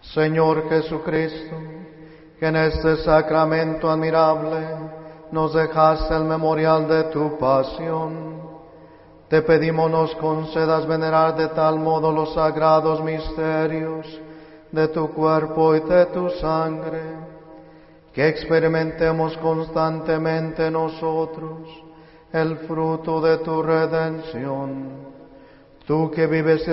Señor Jesucristo, que en este sacramento admirable nos dejaste el memorial de tu pasión, te pedimos nos concedas venerar de tal modo los sagrados misterios de tu cuerpo y de tu sangre, que experimentemos constantemente nosotros el fruto de tu redención. Tú que vives